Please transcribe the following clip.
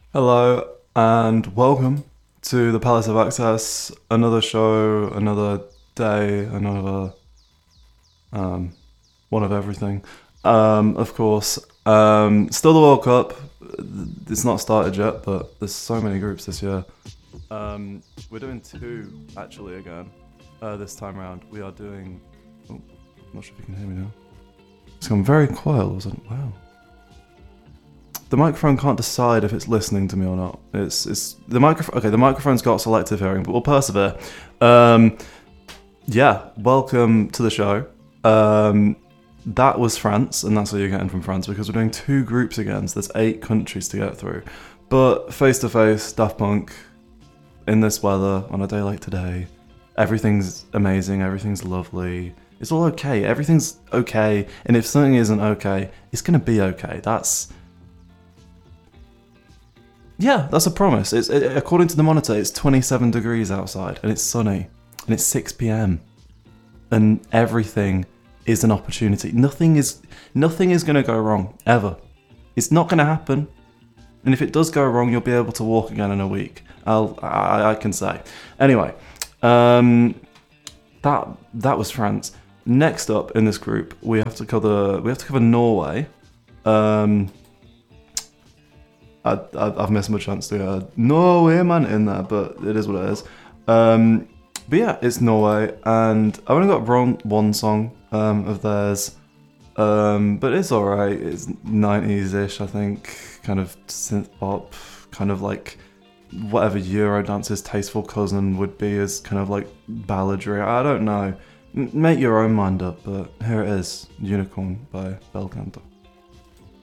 Hello and welcome to the Palace of Access. Another show, another day, another um, one of everything. Of course, still the World Cup. It's not started yet, but there's so many groups this year. We're doing two actually again. This time around, we are doing. Oh, I'm not sure if you can hear me now. It's gone very quiet. All of a sudden. Wow. The microphone can't decide if it's listening to me or not. It's the microphone. Okay, the microphone's got selective hearing, but we'll persevere. Yeah, welcome to the show. That was France, and that's what you're getting from France because we're doing two groups again. So there's 8 countries to get through, but face to face, Daft Punk in this weather on a day like today, everything's amazing. Everything's lovely. It's all okay. Everything's okay, and if something isn't okay, it's gonna be okay. That's a promise. According to the monitor, it's 27 degrees outside and it's sunny and it's 6 p.m. and everything is an opportunity. Nothing is going to go wrong ever. It's not going to happen. And if it does go wrong, you'll be able to walk again in a week. I can say. Anyway, that was France. Next up in this group, we have to cover Norway. I've missed my chance to get Norway man in there, but it is what it is. But yeah, it's Norway, and I've only got one song of theirs, but it's alright. It's 90s-ish, I think, kind of synth pop, kind of like whatever Eurodance's tasteful cousin would be, is kind of like balladry. I don't know. Make your own mind up, but here it is, Unicorn by Belcanto.